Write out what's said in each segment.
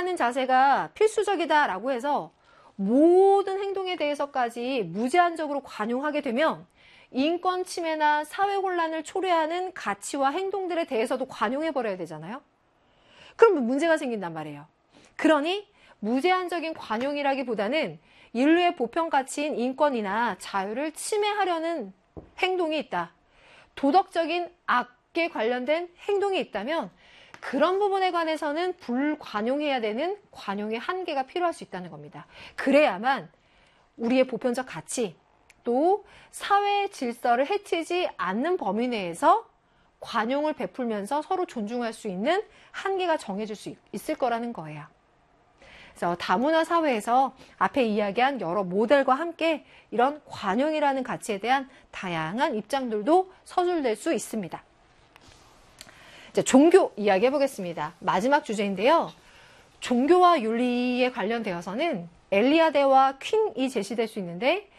관용하는 자세가 필수적이다라고 해서 모든 행동에 대해서까지 무제한적으로 관용하게 되면 인권 침해나 사회 혼란을 초래하는 가치와 행동들에 대해서도 관용해버려야 되잖아요. 그럼 문제가 생긴단 말이에요. 그러니 무제한적인 관용이라기보다는 인류의 보편 가치인 인권이나 자유를 침해하려는 행동이 있다. 도덕적인 악에 관련된 행동이 있다면 그런 부분에 관해서는 불관용해야 되는 관용의 한계가 필요할 수 있다는 겁니다. 그래야만 우리의 보편적 가치 또 사회 질서를 해치지 않는 범위 내에서 관용을 베풀면서 서로 존중할 수 있는 한계가 정해질 수 있을 거라는 거예요. 그래서 다문화 사회에서 앞에 이야기한 여러 모델과 함께 이런 관용이라는 가치에 대한 다양한 입장들도 서술될 수 있습니다. 이제 종교 이야기해 보겠습니다. 마지막 주제인데요. 종교와 윤리에 관련되어서는 엘리아데와 퀸이 제시될 수 있는데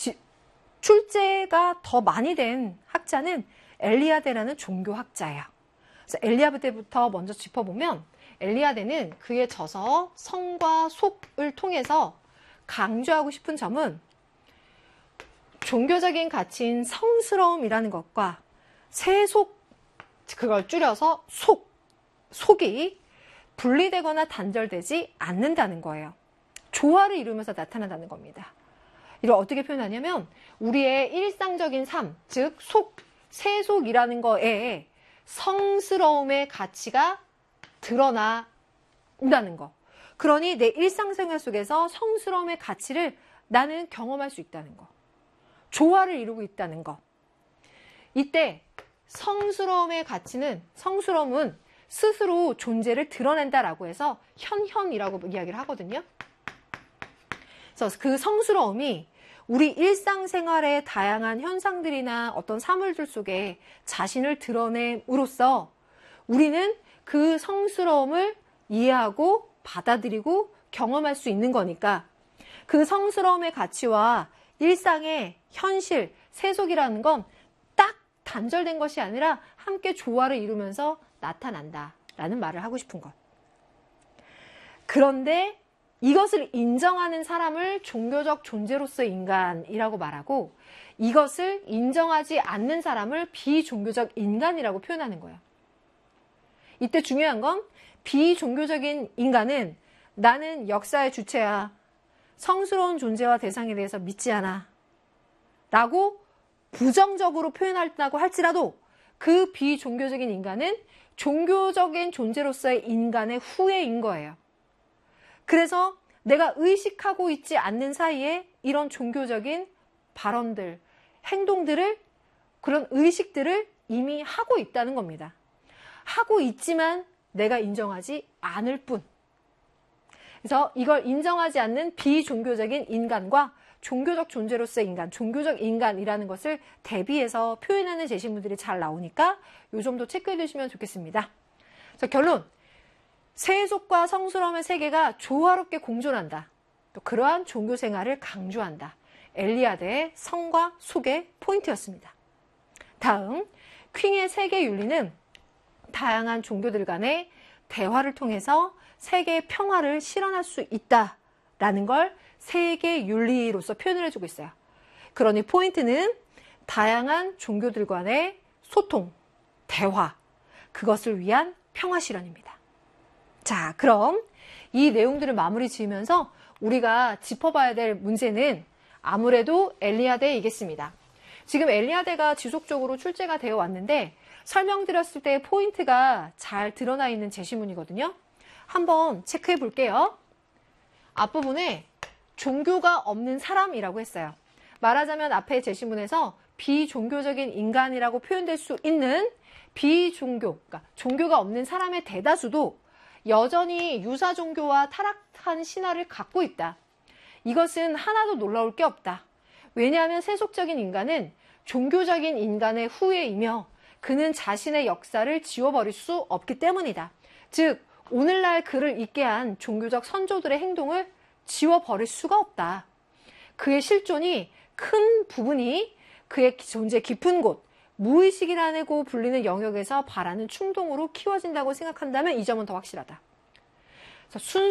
출제가 더 많이 된 학자는 엘리아데라는 종교학자예요. 그래서 엘리아데부터 먼저 짚어보면 엘리아데는 그의 저서 성과 속을 통해서 강조하고 싶은 점은 종교적인 가치인 성스러움이라는 것과 세속, 그걸 줄여서 속이 분리되거나 단절되지 않는다는 거예요. 조화를 이루면서 나타난다는 겁니다. 이걸 어떻게 표현하냐면 우리의 일상적인 삶, 즉 세속이라는 거에 성스러움의 가치가 드러난다는 거. 그러니 내 일상생활 속에서 성스러움의 가치를 나는 경험할 수 있다는 거. 조화를 이루고 있다는 거. 이때 성스러움의 가치는, 성스러움은 스스로 존재를 드러낸다라고 해서 현현이라고 이야기를 하거든요. 그래서 그 성스러움이 우리 일상생활의 다양한 현상들이나 어떤 사물들 속에 자신을 드러냄으로써 우리는 그 성스러움을 이해하고 받아들이고 경험할 수 있는 거니까 그 성스러움의 가치와 일상의 현실, 세속이라는 건 딱 단절된 것이 아니라 함께 조화를 이루면서 나타난다라는 말을 하고 싶은 것. 그런데 이것을 인정하는 사람을 종교적 존재로서의 인간이라고 말하고 이것을 인정하지 않는 사람을 비종교적 인간이라고 표현하는 거예요. 이때 중요한 건 비종교적인 인간은 나는 역사의 주체야. 성스러운 존재와 대상에 대해서 믿지 않아. 라고 부정적으로 표현한다고 할지라도 그 비종교적인 인간은 종교적인 존재로서의 인간의 후예인 거예요. 그래서 내가 의식하고 있지 않는 사이에 이런 종교적인 발언들, 행동들을, 그런 의식들을 이미 하고 있다는 겁니다. 하고 있지만 내가 인정하지 않을 뿐. 그래서 이걸 인정하지 않는 비종교적인 인간과 종교적 존재로서의 인간, 종교적 인간이라는 것을 대비해서 표현하는 제시문들이 잘 나오니까 이 점도 체크해 두시면 좋겠습니다. 그래서 결론, 세속과 성스러움의 세계가 조화롭게 공존한다. 또 그러한 종교 생활을 강조한다. 엘리아데의 성과 속의 포인트였습니다. 다음, 퀸의 세계 윤리는 다양한 종교들 간의 대화를 통해서 세계의 평화를 실현할 수 있다라는 걸 세계 윤리로서 표현을 해주고 있어요. 그러니 포인트는 다양한 종교들 간의 소통, 대화, 그것을 위한 평화 실현입니다. 자, 그럼 이 내용들을 마무리 지으면서 우리가 짚어봐야 될 문제는 아무래도 엘리아데이겠습니다. 지금 엘리아데가 지속적으로 출제가 되어 왔는데 설명드렸을 때의 포인트가 잘 드러나 있는 제시문이거든요. 한번 체크해 볼게요. 앞부분에 종교가 없는 사람이라고 했어요. 말하자면 앞에 제시문에서 비종교적인 인간이라고 표현될 수 있는 그러니까 종교가 없는 사람의 대다수도 여전히 유사 종교와 타락한 신화를 갖고 있다. 이것은 하나도 놀라울 게 없다. 왜냐하면 세속적인 인간은 종교적인 인간의 후예이며 그는 자신의 역사를 지워버릴 수 없기 때문이다. 즉, 오늘날 그를 있게 한 종교적 선조들의 행동을 지워버릴 수가 없다. 그의 실존이 큰 부분이 그의 존재 깊은 곳, 무의식이라고 불리는 영역에서 바라는 충동으로 키워진다고 생각한다면 이 점은 더 확실하다. 그래서